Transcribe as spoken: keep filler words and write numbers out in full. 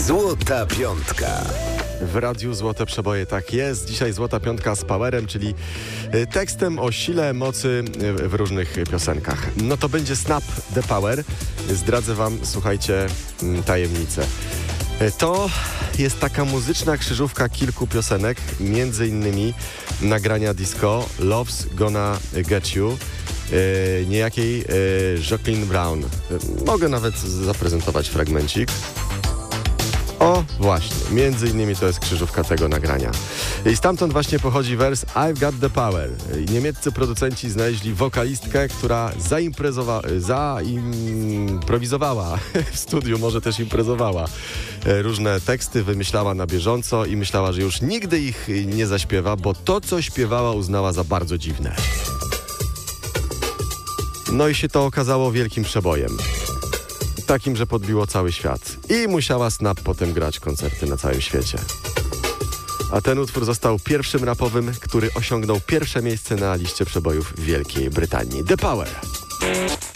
Złota Piątka. W radiu Złote Przeboje tak jest. Dzisiaj Złota Piątka z powerem, czyli tekstem o sile, mocy w różnych piosenkach. No to będzie Snap the Power. Zdradzę wam, słuchajcie, tajemnicę. To jest taka muzyczna krzyżówka kilku piosenek, między innymi nagrania disco Love's Gonna Get You, e, niejakiej e, Jacqueline Brown. Mogę nawet zaprezentować fragmencik. O, właśnie, między innymi to jest krzyżówka tego nagrania. I stamtąd właśnie pochodzi wers I've Got the Power. Niemieccy producenci znaleźli wokalistkę, która zaimprezowa- zaimprowizowała w studiu, może też imprezowała. Różne teksty wymyślała na bieżąco i myślała, że już nigdy ich nie zaśpiewa, bo to, co śpiewała, uznała za bardzo dziwne. No i się to okazało wielkim przebojem. Takim, że podbiło cały świat. I musiała Snap potem grać koncerty na całym świecie. A ten utwór został pierwszym rapowym, który osiągnął pierwsze miejsce na liście przebojów w Wielkiej Brytanii. The Power.